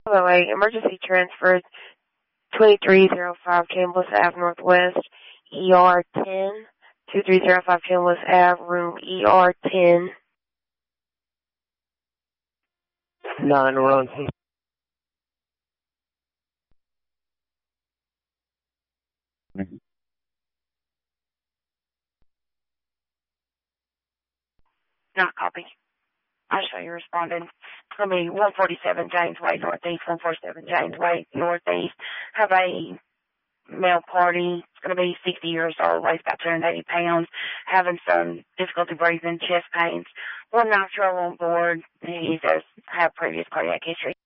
Hello, emergency transfer 2305 Chambliss Ave Northwest, ER 10. 2305 Chambliss Ave, room ER 10. 9 run. Not copy. I saw you responded. It's going to be 147 James Way Northeast, 147 James Way Northeast. Have a male party. It's going to be 60 years old, weighs about 280 pounds, having some difficulty breathing, chest pains. One nitro on board. He does have previous cardiac history.